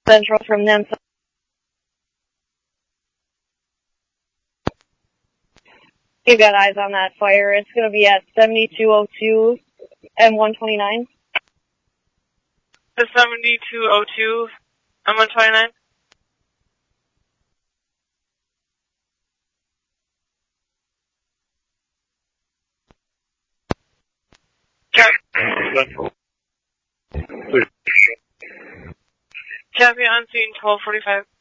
Central from Nancy. You got eyes on that fire. It's going to be at 7202 and 129. The 7202 and 129. Copy on scene 1245.